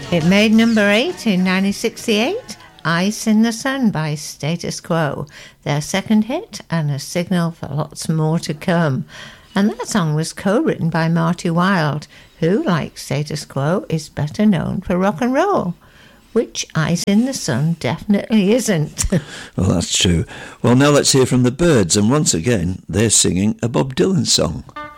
It made number 8 in 1968, Ice in the Sun by Status Quo, their second hit and a signal for lots more to come. And that song was co-written by Marty Wilde, who, like Status Quo, is better known for rock and roll, which Ice in the Sun definitely isn't. Well, that's true. Well, now let's hear from the Byrds, and once again, they're singing a Bob Dylan song.